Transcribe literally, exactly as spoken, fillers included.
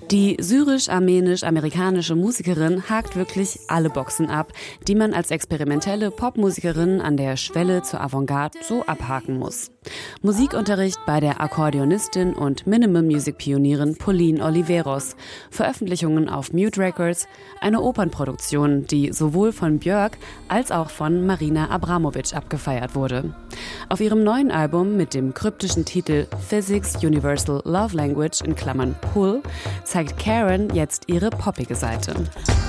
Die syrisch-armenisch-amerikanische Musikerin hakt wirklich alle Boxen ab, die man als experimentelle Popmusikerin an der Schwelle zur Avantgarde so abhaken muss. Musikunterricht bei der Akkordeonistin und Minimal-Music-Pionierin Pauline Oliveros, Veröffentlichungen auf Mute Records, eine Opernproduktion, die sowohl von Björk als auch von Marina Abramovic abgefeiert wurde. Auf ihrem neuen Album mit dem kryptischen Titel Physics Universal Love Language in Klammern Pull zeigt Karen jetzt ihre poppige Seite.